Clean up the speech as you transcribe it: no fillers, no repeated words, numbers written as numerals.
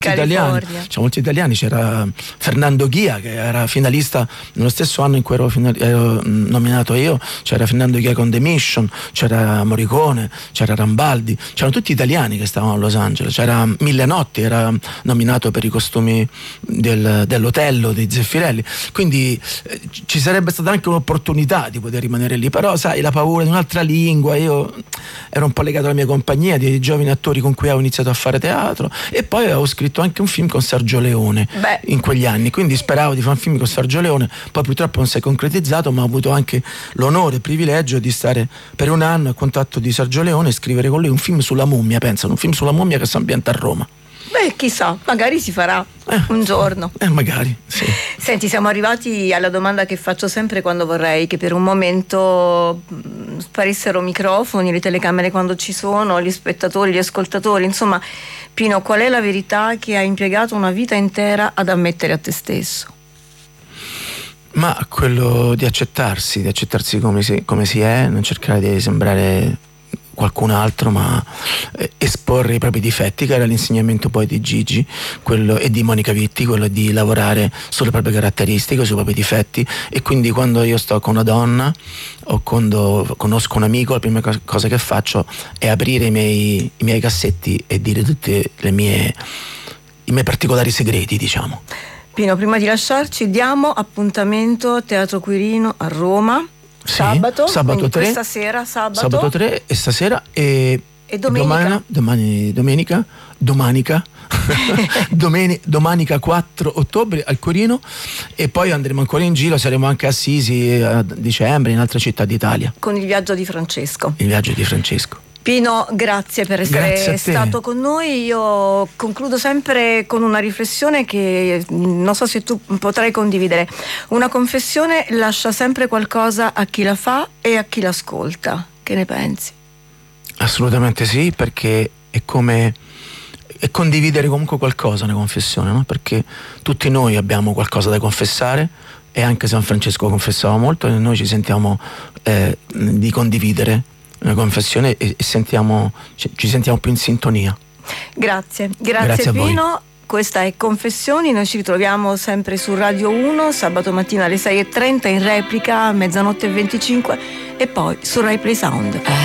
italiani, molti italiani. C'era Fernando Ghia, che era finalista nello stesso anno in cui ero nominato io. C'era Fernando Ghia con The Mission, c'era Morricone, c'era Rambaldi, c'erano tutti italiani che stavano a Los Angeles. C'era Mille Notti, era nominato per i costumi dell'Otello di Zeffirelli. Quindi ci sarebbe stata anche un'opportunità di poter rimanere lì, però sai, la paura di un'altra lingua. Io ero un po' legato alla mia compagnia di giovani attori con cui avevo iniziato a fare teatro, e poi avevo scritto anche un film con Sergio Leone in quegli anni, quindi speravo di fare un film con Sergio Leone. Poi purtroppo non si è concretizzato, ma ho avuto anche l'onore e il privilegio di stare per un anno a contatto di Sergio Leone e scrivere con lui un film sulla mummia. Pensano, un film sulla mummia che si ambienta a Roma. Beh, chissà, magari si farà un giorno. Magari, sì. Senti, siamo arrivati alla domanda che faccio sempre quando vorrei che per un momento sparissero microfoni, le telecamere quando ci sono, gli spettatori, gli ascoltatori. Insomma, Pino, qual è la verità che hai impiegato una vita intera ad ammettere a te stesso? Ma quello di accettarsi come si è, non cercare di sembrare qualcun altro, ma esporre i propri difetti, che era l'insegnamento poi di Gigi e di Monica Vitti, quello di lavorare sulle proprie caratteristiche, sui propri difetti. E quindi quando io sto con una donna o quando conosco un amico, la prima cosa che faccio è aprire i miei cassetti e dire tutti i miei particolari segreti, diciamo. Pino, prima di lasciarci diamo appuntamento a Teatro Quirino a Roma. Sabato 3, questa sera, sabato 3 e stasera e domenica. Domenica 4 ottobre al Quirino, e poi andremo ancora in giro, saremo anche a Assisi a dicembre, in altre città d'Italia con il viaggio di Francesco. Pino, grazie per essere stato con noi. Io concludo sempre con una riflessione che non so se tu potrai condividere. Una confessione lascia sempre qualcosa a chi la fa e a chi l'ascolta. Che ne pensi? Assolutamente sì, perché è come condividere comunque qualcosa, una confessione, no? Perché tutti noi abbiamo qualcosa da confessare, e anche San Francesco confessava molto, e noi ci sentiamo di condividere una confessione e ci sentiamo più in sintonia. Grazie Pino. Questa è Confessioni, noi ci ritroviamo sempre su Radio 1 sabato mattina alle 6:30, in replica a 00:25 e poi su Rai Play Sound.